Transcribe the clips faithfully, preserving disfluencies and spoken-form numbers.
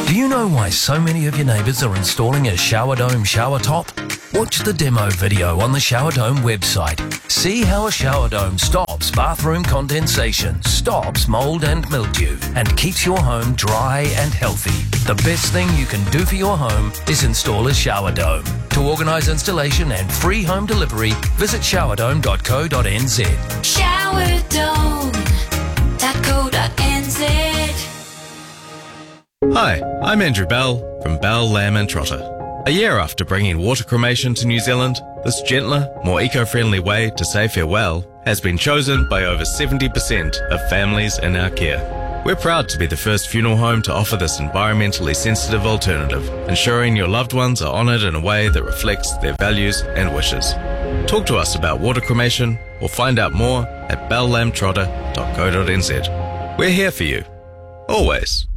Do you know why so many of your neighbours are installing a shower dome shower top? Watch the demo video on the Shower Dome website. See how a shower dome stops bathroom condensation, stops mould and mildew, and keeps your home dry and healthy. The best thing you can do for your home is install a shower dome. To organise installation and free home delivery, visit shower dome dot co dot n z. shower dome dot co dot n z. Hi, I'm Andrew Bell from Bell, Lamb and Trotter. A year after bringing water cremation to New Zealand, this gentler, more eco-friendly way to say farewell has been chosen by over seventy percent of families in our care. We're proud to be the first funeral home to offer this environmentally sensitive alternative, ensuring your loved ones are honoured in a way that reflects their values and wishes. Talk to us about water cremation or find out more at bell lamb trotter dot co dot n z. We're here for you. Always.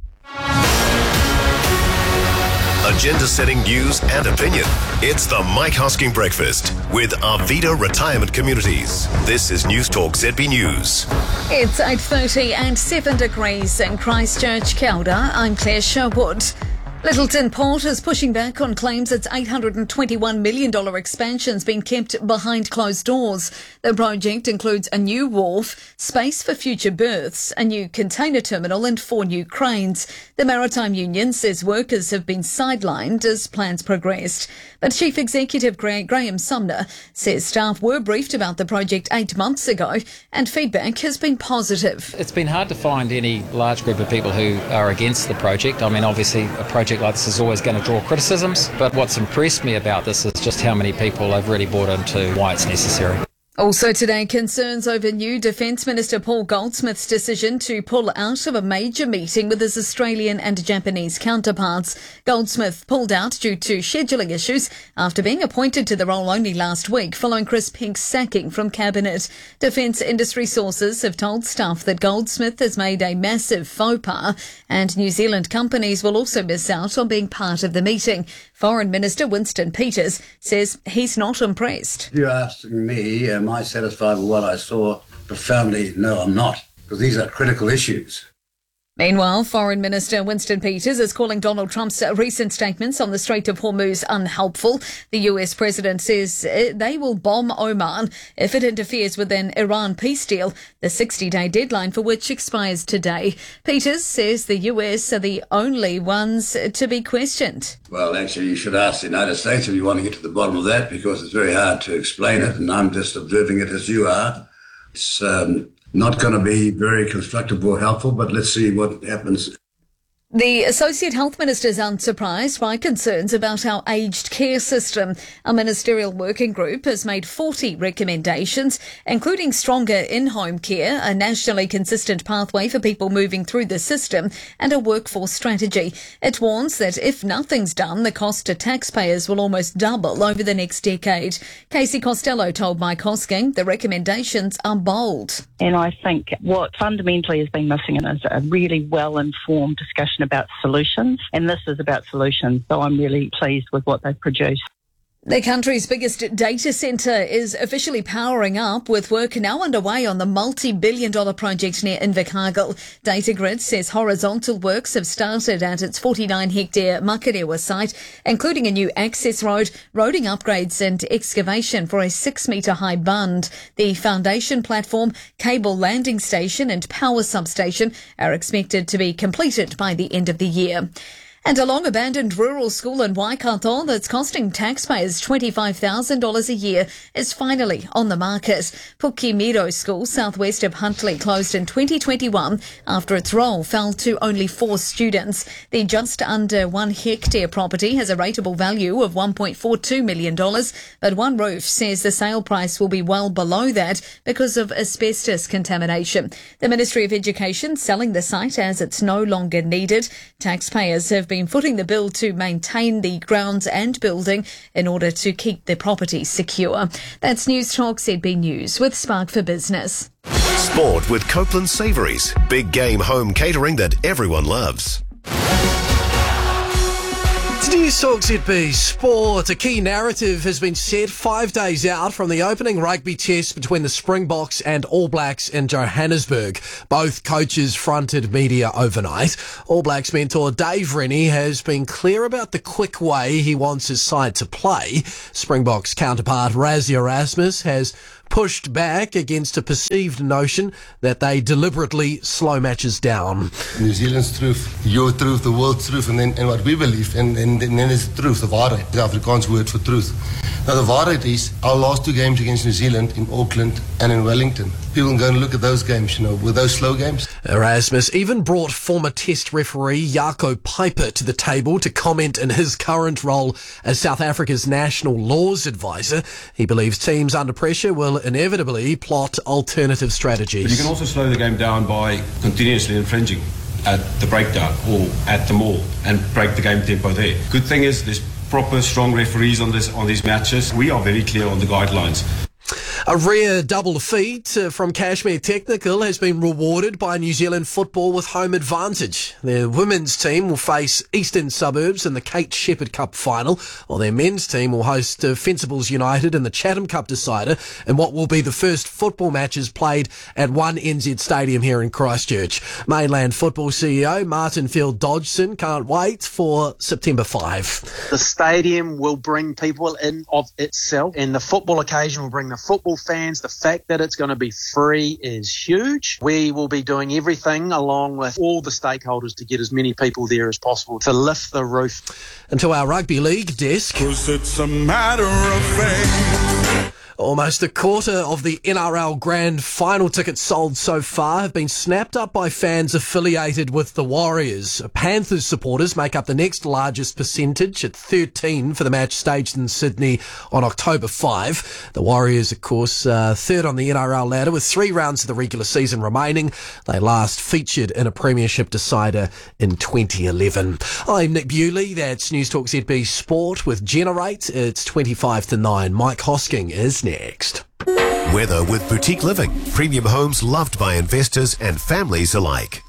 Agenda-setting news and opinion. It's the Mike Hosking Breakfast with Arvida Retirement Communities. This is News Talk Z B News. It's eight thirty and seven degrees in Christchurch, Kia ora. I'm Claire Sherwood. Littleton Port is pushing back on claims its eight hundred twenty-one million dollars expansion's been kept behind closed doors. The project includes a new wharf, space for future berths, a new container terminal and four new cranes. The Maritime Union says workers have been sidelined as plans progressed. But Chief Executive Graham Sumner says staff were briefed about the project eight months ago and feedback has been positive. It's been hard to find any large group of people who are against the project. I mean, obviously a project like this is always going to draw criticisms, but what's impressed me about this is just how many people have really bought into why it's necessary. Also today, concerns over new Defence Minister Paul Goldsmith's decision to pull out of a major meeting with his Australian and Japanese counterparts. Goldsmith pulled out due to scheduling issues after being appointed to the role only last week following Chris Pink's sacking from Cabinet. Defence industry sources have told staff that Goldsmith has made a massive faux pas and New Zealand companies will also miss out on being part of the meeting. Foreign Minister Winston Peters says he's not impressed. If you're asking me, am I satisfied with what I saw? Profoundly, no, I'm not, because these are critical issues. Meanwhile, Foreign Minister Winston Peters is calling Donald Trump's recent statements on the Strait of Hormuz unhelpful. The U S president says they will bomb Oman if it interferes with an Iran peace deal, the sixty-day deadline for which expires today. Peters says the U S are the only ones to be questioned. Well, actually, you should ask the United States if you want to get to the bottom of that, because it's very hard to explain it, and I'm just observing it as you are. It's um, not going to be very constructive or helpful, but let's see what happens. The Associate Health Minister is unsurprised by concerns about our aged care system. A ministerial working group has made forty recommendations, including stronger in-home care, a nationally consistent pathway for people moving through the system, and a workforce strategy. It warns that if nothing's done, the cost to taxpayers will almost double over the next decade. Casey Costello told Mike Hosking the recommendations are bold. And I think what fundamentally has been missing is a really well-informed discussion about solutions, and this is about solutions, so I'm really pleased with what they've produced. The country's biggest data centre is officially powering up, with work now underway on the multi-billion dollar project near Invercargill. Datagrid says horizontal works have started at its forty-nine hectare Makarewa site, including a new access road, roading upgrades and excavation for a six metre high bund. The foundation platform, cable landing station and power substation are expected to be completed by the end of the year. And a long-abandoned rural school in Waikato that's costing taxpayers twenty-five thousand dollars a year is finally on the market. Pukimiro School, southwest of Huntly, closed in twenty twenty-one after its roll fell to only four students. The just under one hectare property has a rateable value of one point four two million dollars, but One Roof says the sale price will be well below that because of asbestos contamination. The Ministry of Education selling the site as it's no longer needed. Taxpayers have been footing the bill to maintain the grounds and building in order to keep the property secure. That's News Talk Z B News with Spark for Business. Sport with Copeland Savouries. Big game home catering that everyone loves. It's News Talk Z B Sport. A key narrative has been set five days out from the opening rugby test between the Springboks and All Blacks in Johannesburg. Both coaches fronted media overnight. All Blacks mentor Dave Rennie has been clear about the quick way he wants his side to play. Springboks counterpart Rassie Erasmus has pushed back against a perceived notion that they deliberately slow matches down. New Zealand's truth, your truth, the world's truth, and then and what we believe, and, and, and then it's the truth, the waarheid, the Afrikaans word for truth. Now the waarheid is our last two games against New Zealand in Auckland and in Wellington. People can go and look at those games, you know, were those slow games? Erasmus even brought former Test referee Jaco Piper to the table to comment in his current role as South Africa's national laws advisor. He believes teams under pressure will inevitably plot alternative strategies. But you can also slow the game down by continuously infringing at the breakdown or at the maul and break the game tempo there. Good thing is there's proper, strong referees on this on these matches. We are very clear on the guidelines. A rare double defeat uh, from Kashmir Technical has been rewarded by New Zealand football with home advantage. Their women's team will face Eastern Suburbs in the Kate Shepherd Cup final, while their men's team will host uh, Fencibles United in the Chatham Cup decider in what will be the first football matches played at One N Z Stadium here in Christchurch. Mainland Football C E O Martin Field Dodgson can't wait for September fifth. The stadium will bring people in of itself, and the football occasion will bring the football fans. The fact that it's going to be free is huge. We will be doing everything along with all the stakeholders to get as many people there as possible to lift the roof. And to our rugby league desk. 'Cause it's a matter of fame. Almost a quarter of the N R L Grand Final tickets sold so far have been snapped up by fans affiliated with the Warriors. Panthers supporters make up the next largest percentage at thirteen for the match staged in Sydney on October fifth. The Warriors, of course, uh, third on the N R L ladder with three rounds of the regular season remaining. They last featured in a premiership decider in twenty eleven. I'm Nick Bewley. That's News Talk Z B Sport with Generate. It's twenty-five to nine. Mike Hosking is next. Weather with Boutique Living. Premium homes loved by investors and families alike.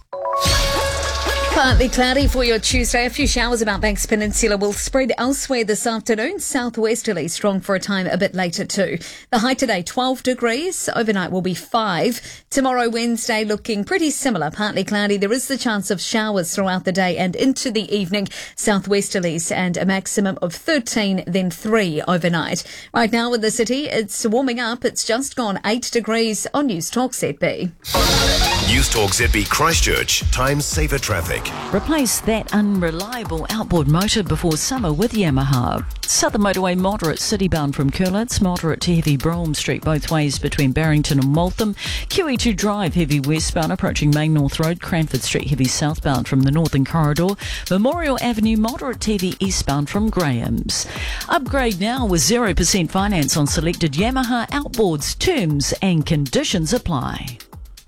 Partly cloudy for your Tuesday. A few showers about Banks Peninsula will spread elsewhere this afternoon. Southwesterly strong for a time a bit later too. The high today twelve degrees. Overnight will be five. Tomorrow Wednesday looking pretty similar. Partly cloudy. There is the chance of showers throughout the day and into the evening. Southwesterlies and a maximum of thirteen, then three overnight. Right now in the city, it's warming up. It's just gone eight degrees on News Talk Z B. News Talk Z B Christchurch. Time saver traffic. Replace that unreliable outboard motor before summer with Yamaha. Southern Motorway moderate citybound from Curlitz, moderate to heavy Brougham Street both ways between Barrington and Waltham. Q E two Drive heavy westbound approaching Main North Road, Cranford Street heavy southbound from the Northern Corridor. Memorial Avenue moderate to heavy eastbound from Graham's. Upgrade now with zero percent finance on selected Yamaha outboards. Terms and conditions apply.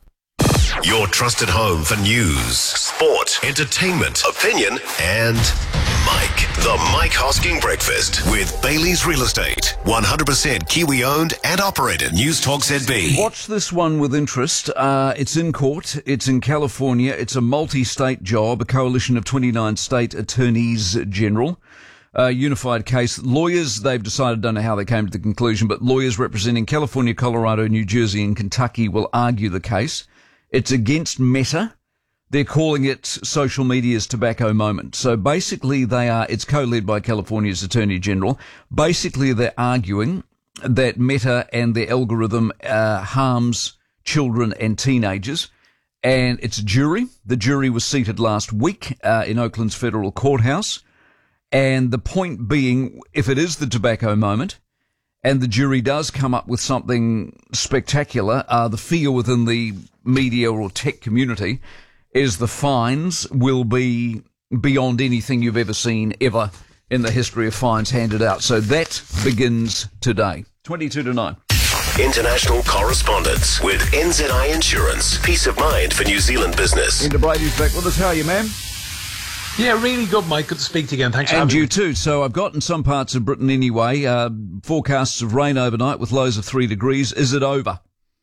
Your trusted home for news, sport, entertainment, opinion, and Mike. The Mike Hosking Breakfast with Bailey's Real Estate. one hundred percent Kiwi owned and operated. News Talk Z B. Watch this one with interest. Uh, it's in court. It's in California. It's a multi-state job, a coalition of twenty-nine state attorneys general. Uh, unified case. Lawyers, they've decided, don't know how they came to the conclusion, but lawyers representing California, Colorado, New Jersey and Kentucky will argue the case. It's against Meta. They're calling it social media's tobacco moment. So basically they are, it's co-led by California's Attorney General. Basically they're arguing that Meta and their algorithm uh, harms children and teenagers. And it's a jury. The jury was seated last week uh, in Oakland's federal courthouse. And the point being, if it is the tobacco moment, and the jury does come up with something spectacular, uh, the fear within the media or tech community is the fines will be beyond anything you've ever seen ever in the history of fines handed out. So that begins today. twenty-two to nine. International correspondence with N Z I Insurance. Peace of mind for New Zealand business. Linda Brady's back with us. How are you, ma'am? Yeah, really good, Mike. Good to speak to you again. Thanks for and having you me. too. So I've got in some parts of Britain anyway, uh, forecasts of rain overnight with lows of three degrees. Is it over?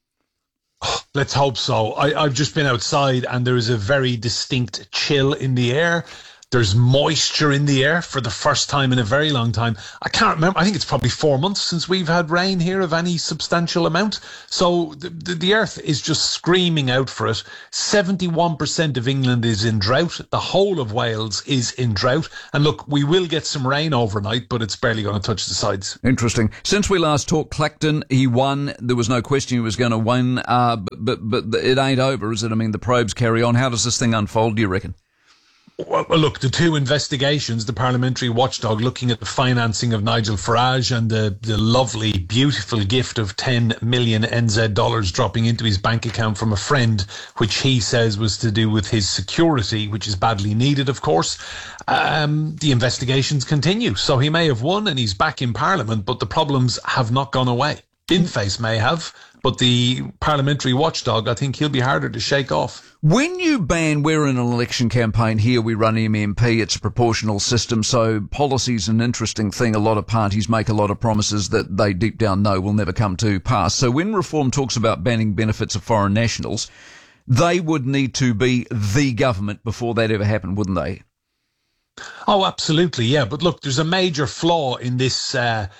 Let's hope so. I, I've just been outside and there is a very distinct chill in the air. There's moisture in the air for the first time in a very long time. I can't remember. I think it's probably four months since we've had rain here of any substantial amount. So the, the, the earth is just screaming out for it. seventy-one percent of England is in drought. The whole of Wales is in drought. And look, we will get some rain overnight, but it's barely going to touch the sides. Interesting. Since we last talked, Clacton, he won. There was no question he was going to win. Uh, but, but, but it ain't over, is it? I mean, the probes carry on. How does this thing unfold, do you reckon? Well, look, the two investigations, the parliamentary watchdog looking at the financing of Nigel Farage and the, the lovely, beautiful gift of ten million N Z dollars dropping into his bank account from a friend, which he says was to do with his security, which is badly needed, of course. Um, the investigations continue. So he may have won and he's back in Parliament, but the problems have not gone away. Binface may have, but the parliamentary watchdog, I think he'll be harder to shake off. When you ban, we're in an election campaign here, we run M M P, it's a proportional system, so policy's an interesting thing. A lot of parties make a lot of promises that they deep down know will never come to pass. So when Reform talks about banning benefits of foreign nationals, they would need to be the government before that ever happened, wouldn't they? Oh, absolutely, yeah. But look, there's a major flaw in this uh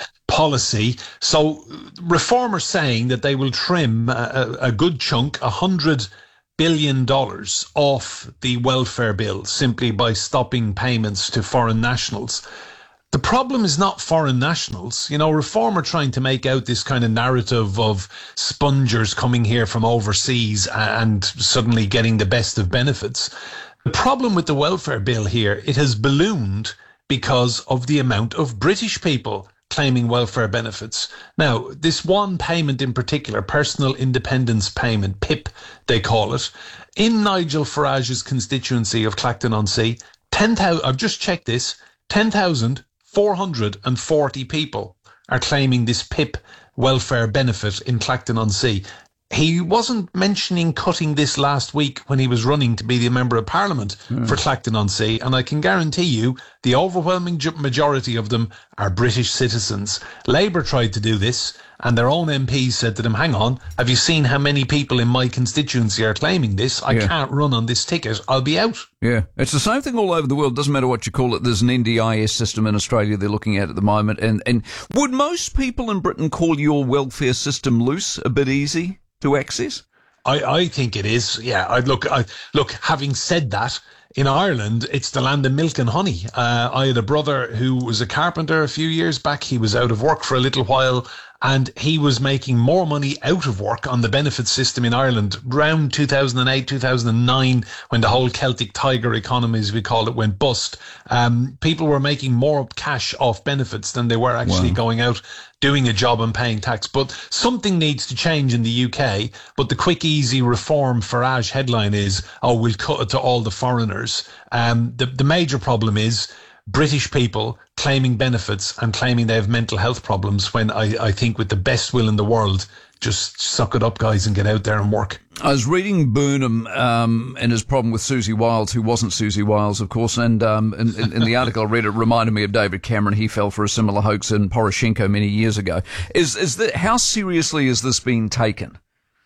policy. So Reform are saying that they will trim a, a good chunk, a hundred billion dollars off the welfare bill simply by stopping payments to foreign nationals. The problem is not foreign nationals. You know, Reform are trying to make out this kind of narrative of spongers coming here from overseas and suddenly getting the best of benefits. The problem with the welfare bill here, it has ballooned because of the amount of British people claiming welfare benefits. Now, this one payment in particular, Personal Independence Payment, P I P, they call it, in Nigel Farage's constituency of Clacton-on-Sea, ten thousand, I've just checked this, ten thousand four hundred forty people are claiming this P I P welfare benefit in Clacton-on-Sea. He wasn't mentioning cutting this last week when he was running to be the Member of Parliament mm. for Clacton-on-Sea, and I can guarantee you the overwhelming majority of them are British citizens. Labour tried to do this, and their own M Ps said to them, hang on, have you seen how many people in my constituency are claiming this? I yeah. can't run on this ticket. I'll be out. Yeah, it's the same thing all over the world. Doesn't matter what you call it. There's an N D I S system in Australia they're looking at at the moment. And, and would most people in Britain call your welfare system loose, a bit easy to access? I, I think it is. Yeah. I look. I look. Having said that, in Ireland, it's the land of milk and honey. Uh, I had a brother who was a carpenter a few years back. He was out of work for a little while, and he was making more money out of work on the benefit system in Ireland around two thousand eight, two thousand nine, when the whole Celtic Tiger economy, as we call it, went bust. Um, people were making more cash off benefits than they were actually wow. going out doing a job and paying tax. But something needs to change in the U K. But the quick, easy Reform Farage headline is, oh, we'll cut it to all the foreigners. Um, the, the major problem is British people claiming benefits and claiming they have mental health problems when I, I think with the best will in the world, just suck it up, guys, and get out there and work. I was reading Burnham um, and his problem with Susie Wiles, who wasn't Susie Wiles, of course, and um, in, in, in the article I read, it reminded me of David Cameron. He fell for a similar hoax in Poroshenko many years ago. Is is that, how seriously is this being taken?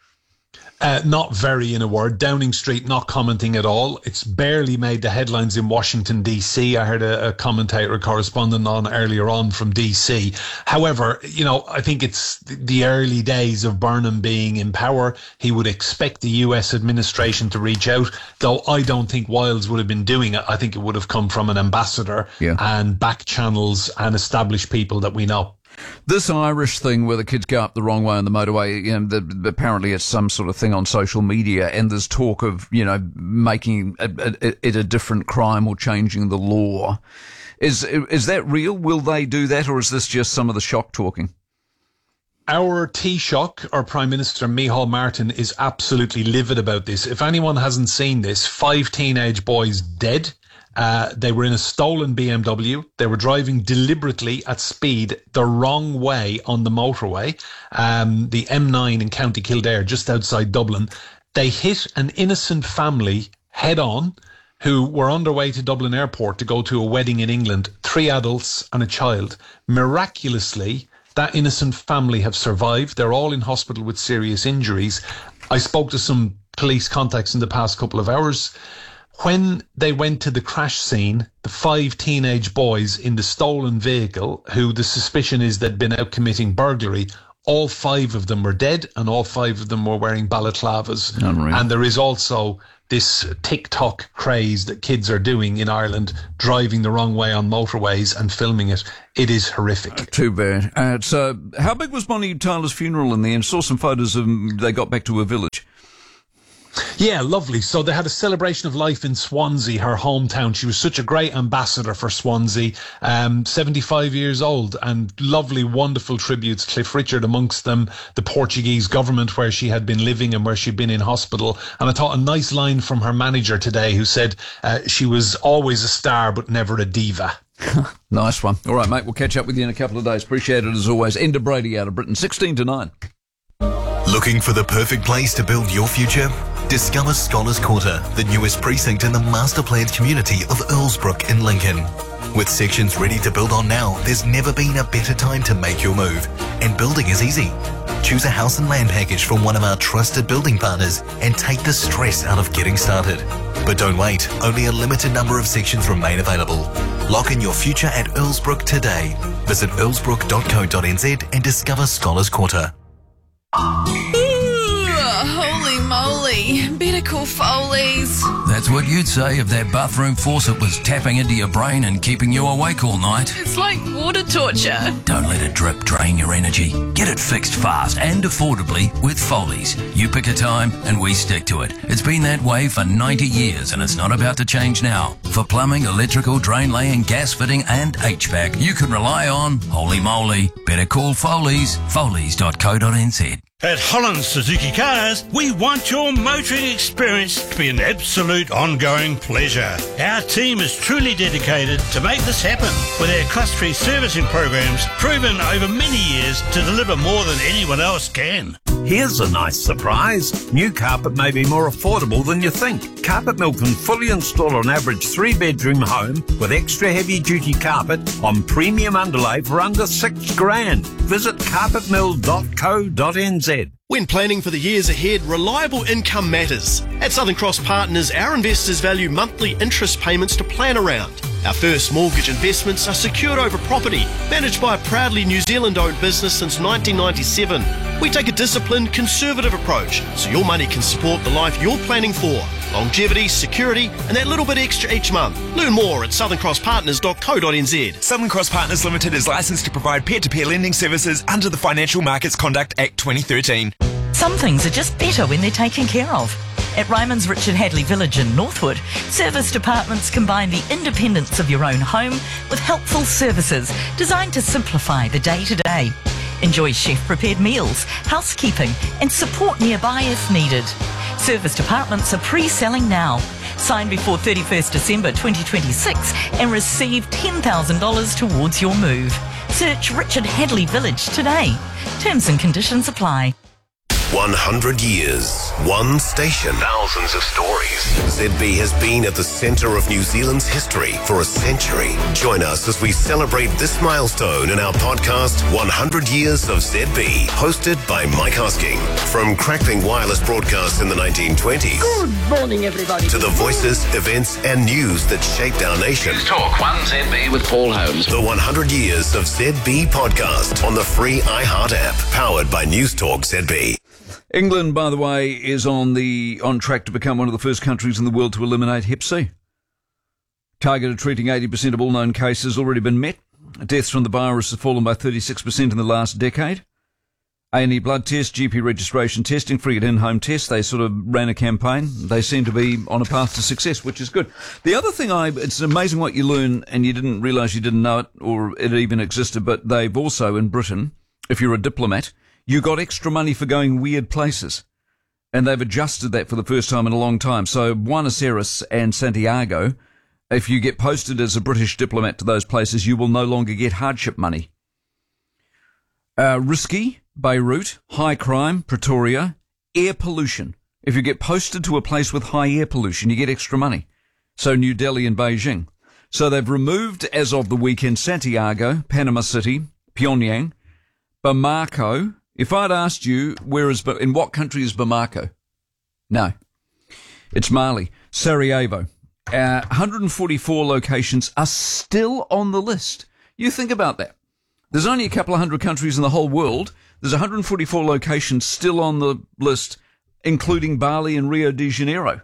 Uh, not very, in a word. Downing Street not commenting at all. It's barely made the headlines in Washington, D C. I heard a, a commentator, a correspondent on earlier on from D C. However, you know, I think it's the early days of Burnham being in power. He would expect the U S administration to reach out, though I don't think Wiles would have been doing it. I think it would have come from an ambassador yeah. and back channels and established people that we know. This Irish thing where the kids go up the wrong way on the motorway, you know, the, apparently it's some sort of thing on social media, and there's talk of, you know, making it a, a, a different crime or changing the law. Is is that real? Will they do that, or is this just some of the shock talking? Our Taoiseach, our Prime Minister, Micheál Martin, is absolutely livid about this. If anyone hasn't seen this, five teenage boys dead. Uh, they were in a stolen B M W. They were driving deliberately at speed the wrong way on the motorway, um, the M nine in County Kildare, just outside Dublin. They hit an innocent family head on who were on their way to Dublin Airport to go to a wedding in England, three adults and a child. Miraculously, that innocent family have survived. They're all in hospital with serious injuries. I spoke to some police contacts in the past couple of hours. when they went to the crash scene, the five teenage boys in the stolen vehicle, who the suspicion is they'd been out committing burglary, all five of them were dead and all five of them were wearing balaclavas. Unreal. And there is also this TikTok craze that kids are doing in Ireland, driving the wrong way on motorways and filming it. It is horrific. Uh, too bad. Uh, so, how big was Bonnie Tyler's funeral in the end? Saw some photos of them. They got back to her village. Yeah, lovely. So they had a celebration of life in Swansea, her hometown. She was such a great ambassador for Swansea, um, seventy-five years old, and lovely, wonderful tributes. Cliff Richard amongst them, the Portuguese government where she had been living and where she'd been in hospital. And I thought a nice line from her manager today, who said uh, she was always a star but never a diva. Nice one. All right, mate, we'll catch up with you in a couple of days. Appreciate it as always. Enda Brady out of Britain, sixteen to nine. Looking for the perfect place to build your future? Discover Scholars Quarter, the newest precinct in the master-planned community of Earlsbrook in Lincoln. With sections ready to build on now, there's never been a better time to make your move. And building is easy. Choose a house and land package from one of our trusted building partners and take the stress out of getting started. But don't wait, only a limited number of sections remain available. Lock in your future at Earlsbrook today. Visit earlsbrook dot co dot n z and discover Scholars Quarter. Holy moly. Better call Foley's. That's what you'd say if that bathroom faucet was tapping into your brain and keeping you awake all night. It's like water torture. Don't let it drip drain your energy. Get it fixed fast and affordably with Foley's. You pick a time and we stick to it. It's been that way for ninety years and it's not about to change now. For plumbing, electrical, drain laying, gas fitting and H V A C, you can rely on Holy Moly. Better call Foley's. Foley's dot co dot n z. At Holland Suzuki Cars, we want your motoring experience to be an absolute ongoing pleasure. Our team is truly dedicated to make this happen with our cost-free servicing programs proven over many years to deliver more than anyone else can. Here's a nice surprise. New carpet may be more affordable than you think. Carpet Mill can fully install an average three-bedroom home with extra heavy-duty carpet on premium underlay for under six grand. Visit carpet mill dot co dot n z. When planning for the years ahead, reliable income matters. At Southern Cross Partners, our investors value monthly interest payments to plan around. Our first mortgage investments are secured over property, managed by a proudly New Zealand-owned business since nineteen ninety-seven. We take a disciplined, conservative approach, so your money can support the life you're planning for. Longevity, security, and that little bit extra each month. Learn more at southern cross partners dot co dot n z. Southern Cross Partners Limited is licensed to provide peer-to-peer lending services under the Financial Markets Conduct Act twenty thirteen. Some things are just better when they're taken care of. At Ryman's Richard Hadley Village in Northwood, service departments combine the independence of your own home with helpful services designed to simplify the day-to-day. Enjoy chef-prepared meals, housekeeping and support nearby if needed. Service departments are pre-selling now. Sign before thirty-first December twenty twenty-six and receive ten thousand dollars towards your move. Search Richard Hadley Village today. Terms and conditions apply. one hundred years, one station, thousands of stories. Z B has been at the centre of New Zealand's history for a century. Join us as we celebrate this milestone in our podcast, one hundred years of Z B, hosted by Mike Hosking. From crackling wireless broadcasts in the nineteen twenties. Good morning, everybody. To the voices, events and news that shaped our nation. News Talk one Z B with Paul Holmes. The one hundred years of Z B podcast on the free iHeart app, powered by News Talk Z B. England, by the way, is on the on track to become one of the first countries in the world to eliminate Hep C. Target of treating eighty percent of all known cases has already been met. Deaths from the virus have fallen by thirty-six percent in the last decade. A and E blood test, G P registration testing, free at in-home tests. They sort of ran a campaign. They seem to be on a path to success, which is good. The other thing, I it's amazing what you learn and you didn't realise you didn't know it or it even existed, but they've also, in Britain, if you're a diplomat, you got extra money for going weird places. And they've adjusted that for the first time in a long time. So Buenos Aires and Santiago, if you get posted as a British diplomat to those places, you will no longer get hardship money. Uh, risky, Beirut, high crime, Pretoria, air pollution. If you get posted to a place with high air pollution, you get extra money. So New Delhi and Beijing. So they've removed, as of the weekend, Santiago, Panama City, Pyongyang, Bamako. If I'd asked you, where is, in what country is Bamako? No. It's Mali. Sarajevo. Uh, one hundred forty-four locations are still on the list. You think about that. There's only a couple of hundred countries in the whole world. There's one hundred forty-four locations still on the list, including Bali and Rio de Janeiro.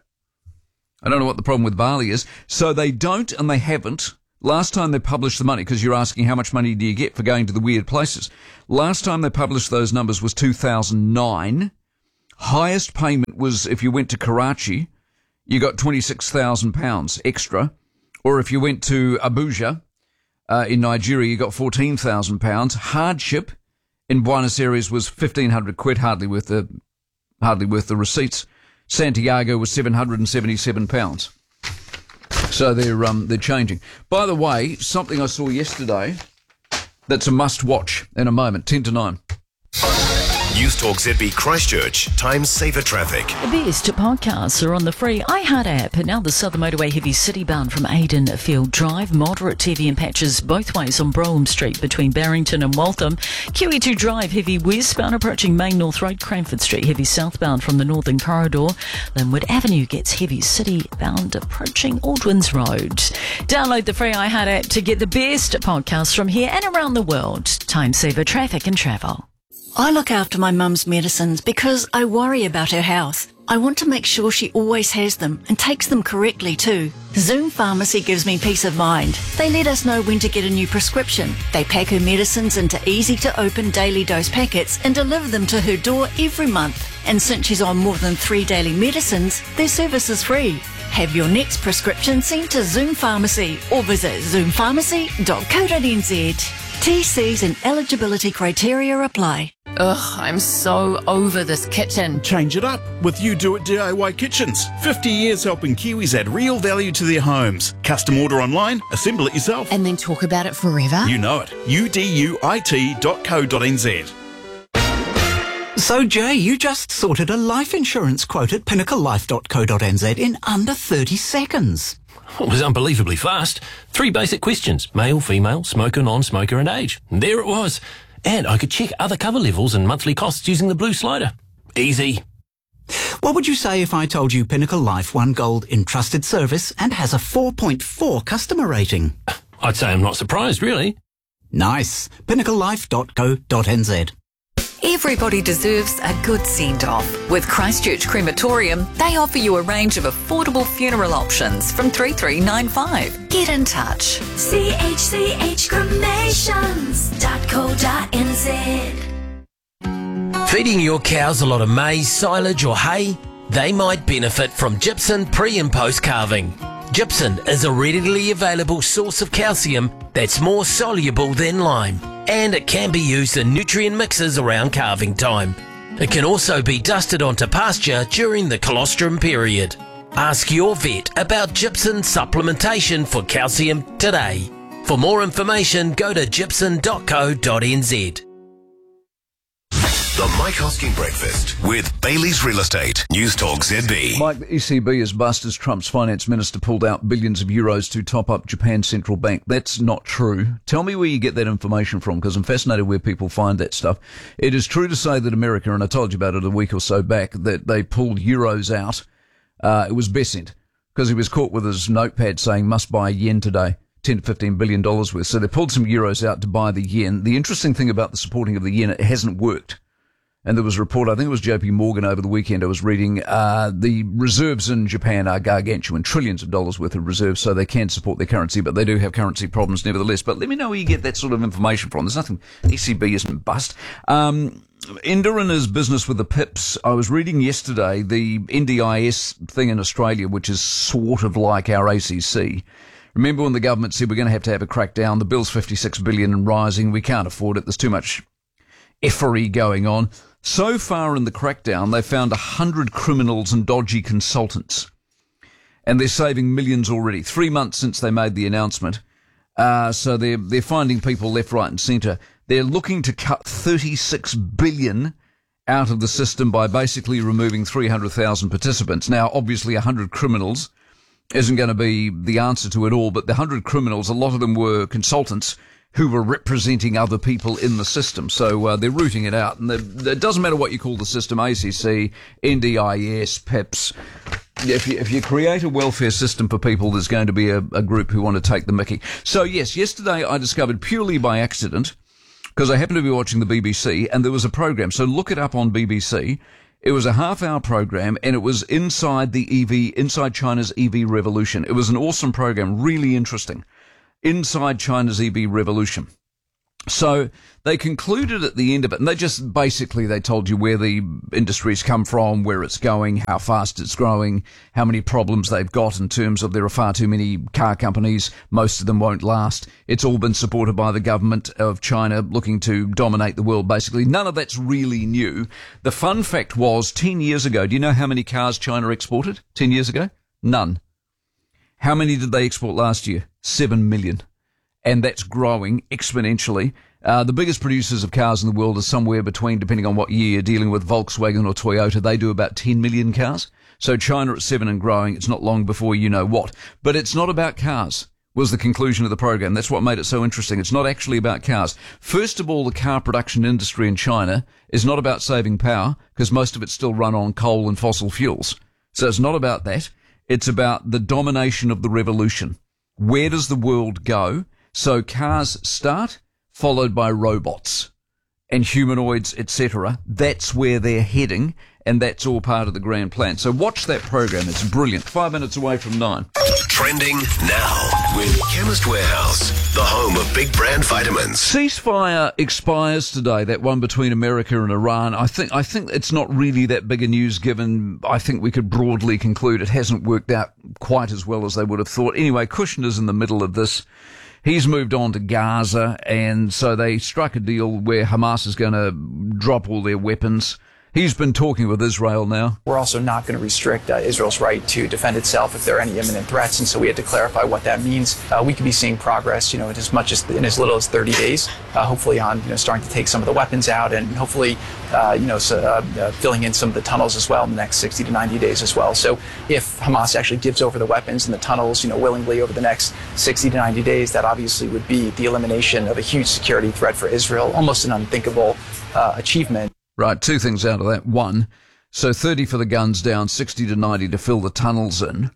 I don't know what the problem with Bali is. So they don't and they haven't. Last time they published the money, because you're asking how much money do you get for going to the weird places. Last time they published those numbers was two thousand nine. Highest payment was if you went to Karachi, you got twenty-six thousand pounds extra. Or if you went to Abuja uh, in Nigeria, you got fourteen thousand pounds. Hardship in Buenos Aires was fifteen hundred quid, hardly worth the, hardly worth the receipts. Santiago was seven hundred seventy-seven pounds. So they're, um, they're changing. By the way, something I saw yesterday that's a must-watch in a moment, ten to nine. News Talk Z B Christchurch, Time Saver Traffic. The best podcasts are on the free iHeart app. And now the Southern Motorway heavy city-bound from Aidenfield Drive. Moderate to heavy in patches both ways on Brougham Street between Barrington and Waltham. Q E two Drive heavy westbound approaching Main North Road. Cranford Street heavy southbound from the Northern Corridor. Linwood Avenue gets heavy city-bound approaching Aldwins Road. Download the free iHeart app to get the best podcasts from here and around the world. Time Saver Traffic and Travel. I look after my mum's medicines because I worry about her health. I want to make sure she always has them and takes them correctly too. Zoom Pharmacy gives me peace of mind. They let us know when to get a new prescription. They pack her medicines into easy-to-open daily dose packets and deliver them to her door every month. And since she's on more than three daily medicines, their service is free. Have your next prescription sent to Zoom Pharmacy or visit zoom pharmacy dot co dot n z. T Cs and eligibility criteria apply. Ugh, I'm so over this kitchen. Change it up with You Do It D I Y Kitchens. fifty years helping Kiwis add real value to their homes. Custom order online, assemble it yourself. And then talk about it forever? You know it. U D U I T dot co dot n z. So, Jay, you just sorted a life insurance quote at pinnacle life dot co dot n z in under thirty seconds. It was unbelievably fast. Three basic questions: male, female, smoker, non-smoker, and age. And there it was. And I could check other cover levels and monthly costs using the blue slider. Easy. What would you say if I told you Pinnacle Life won gold in trusted service and has a four point four customer rating? I'd say I'm not surprised, really. Nice. pinnacle life dot co dot n z. Everybody deserves a good send-off. With Christchurch Crematorium, they offer you a range of affordable funeral options from three three nine five. Get in touch. c h c h cremations dot co dot n z. Feeding your cows a lot of maize, silage or hay? They might benefit from gypsum pre and post calving. Gypsum is a readily available source of calcium that's more soluble than lime, and it can be used in nutrient mixes around calving time. It can also be dusted onto pasture during the colostrum period. Ask your vet about gypsum supplementation for calcium today. For more information, go to gypsum dot co dot n z. The Mike Hosking Breakfast with Bailey's Real Estate. News Talk Z B. Mike, the E C B is bust as Trump's finance minister pulled out billions of euros to top up Japan's central bank. That's not true. Tell me where you get that information from, because I'm fascinated where people find that stuff. It is true to say that America, and I told you about it a week or so back, that they pulled euros out. Uh, it was Besant, because he was caught with his notepad saying must buy yen today. ten to fifteen billion dollars worth. So they pulled some euros out to buy the yen. The interesting thing about the supporting of the yen, it hasn't worked. And there was a report, I think it was J P Morgan over the weekend, I was reading, uh, the reserves in Japan are gargantuan, trillions of dollars worth of reserves, so they can support their currency, but they do have currency problems nevertheless. But let me know where you get that sort of information from. There's nothing, E C B isn't bust. Um, Ender and his business with the pips. I was reading yesterday the N D I S thing in Australia, which is sort of like our A C C. Remember when the government said we're going to have to have a crackdown, the bill's fifty-six billion dollars and rising, we can't afford it, there's too much effery going on. So far in the crackdown, they found one hundred criminals and dodgy consultants. And they're saving millions already. Three months since they made the announcement. Uh, so they're, they're finding people left, right and centre. They're looking to cut thirty-six billion dollars out of the system by basically removing three hundred thousand participants. Now, obviously, one hundred criminals isn't going to be the answer to it all, but the one hundred criminals, a lot of them were consultants who were representing other people in the system. So uh, they're rooting it out. And it doesn't matter what you call the system, A C C, N D I S, P I P S, if you, if you create a welfare system for people, there's going to be a, a group who want to take the mickey. So yes, yesterday I discovered purely by accident, because I happened to be watching the B B C, and there was a program. So look it up on B B C. It was a half-hour program, and it was inside the E V, inside China's E V revolution. It was an awesome program, really interesting. Inside China's E V revolution. So they concluded at the end of it, and they just basically, they told you where the industry's come from, where it's going, how fast it's growing, how many problems they've got in terms of there are far too many car companies, most of them won't last. It's all been supported by the government of China looking to dominate the world, basically. None of that's really new. The fun fact was, ten years ago, do you know how many cars China exported ten years ago? None. How many did they export last year? Seven million. And that's growing exponentially. Uh, the biggest producers of cars in the world are somewhere between, depending on what year you're dealing with, Volkswagen or Toyota. They do about ten million cars. So China at seven and growing, it's not long before you know what. But it's not about cars, was the conclusion of the program. That's what made it so interesting. It's not actually about cars. First of all, the car production industry in China is not about saving power, because most of it's still run on coal and fossil fuels. So it's not about that. It's about the domination of the revolution. Where does the world go? So cars start, followed by robots and humanoids, et cetera. That's where they're heading, and that's all part of the grand plan. So watch that program. It's brilliant. Five minutes away from nine. Trending now with Chemist Warehouse, the home of big brand vitamins. Ceasefire expires today, that one between America and Iran. I think I think it's not really that big a news, given I think we could broadly conclude it hasn't worked out quite as well as they would have thought. Anyway, Kushner's in the middle of this. He's moved on to Gaza, and so they struck a deal where Hamas is going to drop all their weapons. He's been talking with Israel now. We're also not going to restrict uh, Israel's right to defend itself if there are any imminent threats, and so we had to clarify what that means. Uh, we could be seeing progress, you know, in as much as in as little as thirty days. Uh, hopefully, on you know starting to take some of the weapons out, and hopefully, uh, you know, so, uh, uh, filling in some of the tunnels as well in the next sixty to ninety days as well. So, if Hamas actually gives over the weapons and the tunnels, you know, willingly over the next sixty to ninety days, that obviously would be the elimination of a huge security threat for Israel, almost an unthinkable uh, achievement. Right, two things out of that. One, so thirty for the guns down, sixty to ninety to fill the tunnels in.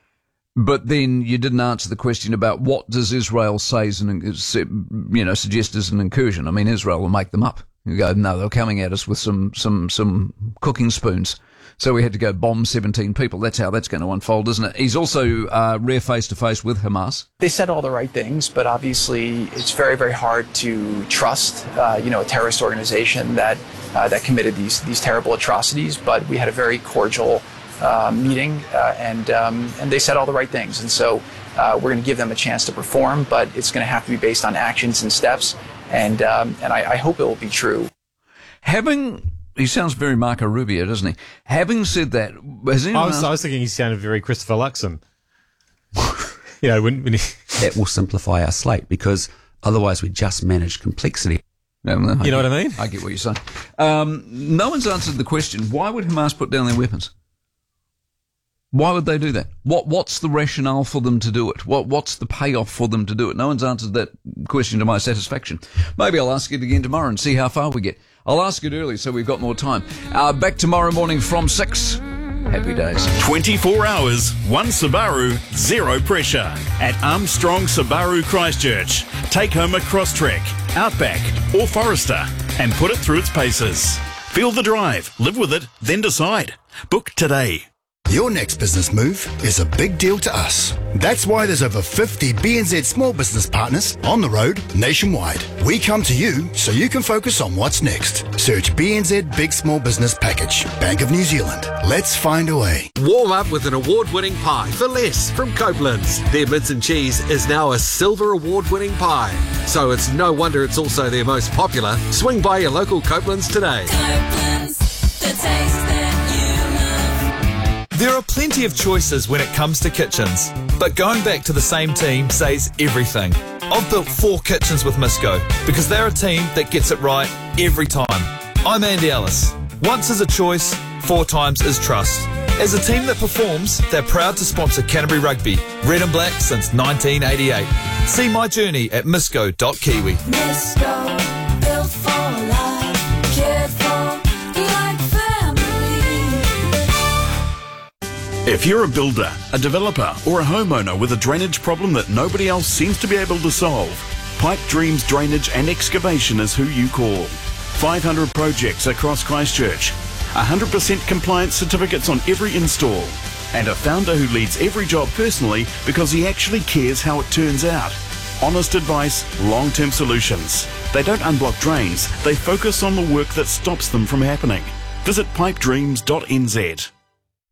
But then you didn't answer the question about what does Israel say is an, you know, suggest is an incursion. I mean, Israel will make them up. You go, no, they're coming at us with some, some, some cooking spoons. So we had to go bomb seventeen people. That's how that's going to unfold, isn't it? He's also uh, rare face-to-face with Hamas. They said all the right things, but obviously it's very, very hard to trust, uh, you know, a terrorist organization that uh, that committed these these terrible atrocities. But we had a very cordial uh, meeting, uh, and um, and they said all the right things. And so uh, we're going to give them a chance to perform, but it's going to have to be based on actions and steps. And um, and I, I hope it will be true. Having He sounds very Marco Rubio, doesn't he? Having said that, has anyone I was, else... I was thinking he sounded very Christopher Luxon. you know, when, when he... That will simplify our slate, because otherwise we just manage complexity. No, no, I you know get, what I mean? I get what you're saying. Um, no one's answered the question, why would Hamas put down their weapons? Why would they do that? What What's the rationale for them to do it? What What's the payoff for them to do it? No one's answered that question to my satisfaction. Maybe I'll ask it again tomorrow and see how far we get. I'll ask it early so we've got more time. Uh, back tomorrow morning from six. Happy days. twenty-four hours, one Subaru, zero pressure. At Armstrong Subaru Christchurch. Take home a Crosstrek, Outback or Forester and put it through its paces. Feel the drive, live with it, then decide. Book today. Your next business move is a big deal to us. That's why there's over fifty B N Z small business partners on the road nationwide. We come to you so you can focus on what's next. Search B N Z Big Small Business Package. Bank of New Zealand. Let's find a way. Warm up with an award-winning pie for less from Copeland's. Their mince and cheese is now a silver award-winning pie. So it's no wonder it's also their most popular. Swing by your local Copeland's today. Copeland's, the taste that you love. There are plenty of choices when it comes to kitchens, but going back to the same team says everything. I've built four kitchens with Misco because they're a team that gets it right every time. I'm Andy Ellis. Once is a choice, four times is trust. As a team that performs, they're proud to sponsor Canterbury Rugby, red and black since nineteen eighty-eight. See my journey at misco dot kiwi. Misco, built for life, cared for like family. If you're a builder, a developer or a homeowner with a drainage problem that nobody else seems to be able to solve, Pipe Dreams Drainage and Excavation is who you call. five hundred projects across Christchurch, one hundred percent compliance certificates on every install, and a founder who leads every job personally because he actually cares how it turns out. Honest advice, long-term solutions. They don't unblock drains, they focus on the work that stops them from happening. Visit pipe dreams dot n z.